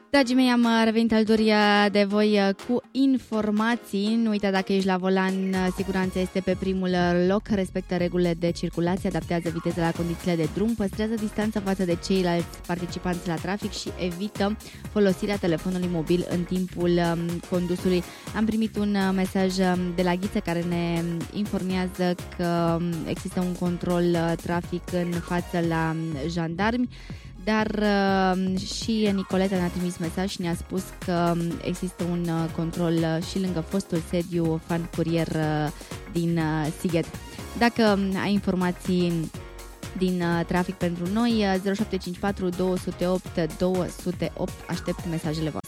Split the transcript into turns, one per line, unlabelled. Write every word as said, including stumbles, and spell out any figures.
Dragii mei, am revenit alături de voi cu informații. Nu uita, dacă ești la volan, siguranța este pe primul loc, respectă regulile de circulație, adaptează viteza la condițiile de drum, păstrează distanța față de ceilalți participanți la trafic și evită folosirea telefonului mobil în timpul condusului. Am primit un mesaj de la Ghiță care ne informează că există un control trafic în față la jandarmi. Dar uh, și Nicoleta ne-a trimis mesaj și ne-a spus că există un uh, control uh, și lângă fostul sediu Fan Curier uh, din uh, Sighet. Dacă ai informații din uh, trafic pentru noi, uh, zero șapte cinci patru doi zero opt doi zero opt, aștept mesajele voastre.